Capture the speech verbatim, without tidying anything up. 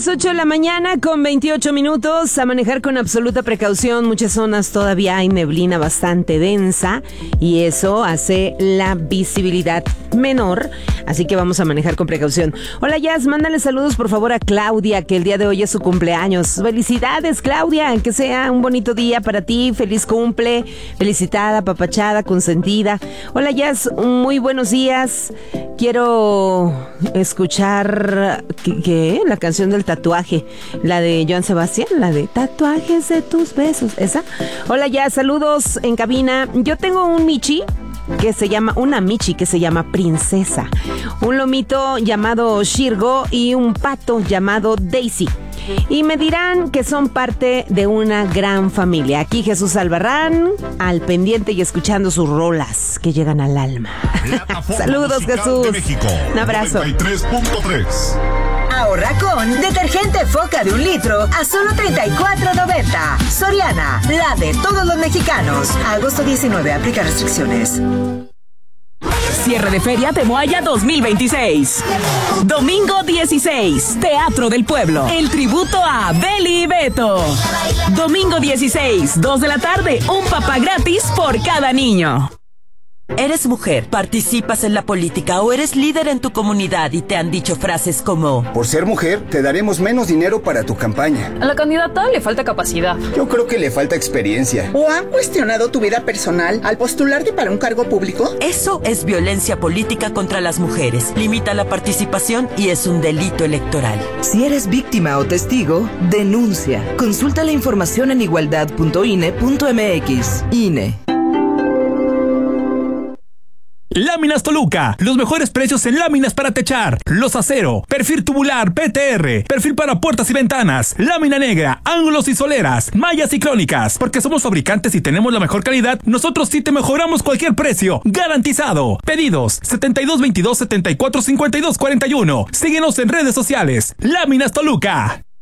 las ocho de la mañana con veintiocho minutos, a manejar con absoluta precaución. Muchas zonas todavía hay neblina bastante densa y eso hace la visibilidad menor, así que vamos a manejar con precaución. Hola Jazz, mándale saludos por favor a Claudia, que el día de hoy es su cumpleaños. Felicidades Claudia, que sea un bonito día para ti, feliz cumple, felicitada, apapachada, consentida. Hola Jazz, muy buenos días. Quiero escuchar ¿qué, qué? La canción del tatuaje, la de Joan Sebastián, la de Tatuajes de tus besos, esa. Hola Jazz, saludos en cabina. Yo tengo un Michi que se llama, una Michi que se llama Princesa, un lomito llamado Shirgo y un pato llamado Daisy. Y me dirán que son parte de una gran familia. Aquí Jesús Albarrán, al pendiente y escuchando sus rolas que llegan al alma. Saludos Jesús. México, un abrazo. noventa y tres punto tres. Ahorra con detergente Foca de un litro a solo treinta y cuatro noventa. Soriana, la de todos los mexicanos. Agosto diecinueve, aplica restricciones. Cierre de Feria Temoaya dos mil veintiséis. Domingo dieciséis, Teatro del Pueblo. El tributo a Beli y Beto. Domingo dieciséis, dos de la tarde, un papá gratis por cada niño. ¿Eres mujer, participas en la política o eres líder en tu comunidad y te han dicho frases como: por ser mujer, te daremos menos dinero para tu campaña? A la candidata le falta capacidad. Yo creo que le falta experiencia. ¿O han cuestionado tu vida personal al postularte para un cargo público? Eso es violencia política contra las mujeres. Limita la participación y es un delito electoral. Si eres víctima o testigo, denuncia. Consulta la información en igualdad punto i n e punto m x. I N E. Láminas Toluca, los mejores precios en láminas para techar, los acero, perfil tubular, P T R, perfil para puertas y ventanas, lámina negra, ángulos y soleras, mallas y crónicas. Porque somos fabricantes y tenemos la mejor calidad, nosotros sí te mejoramos cualquier precio, garantizado. Pedidos setenta y dos veintidós setenta y cuatro cincuenta y dos cuarenta y uno. Síguenos en redes sociales. Láminas Toluca.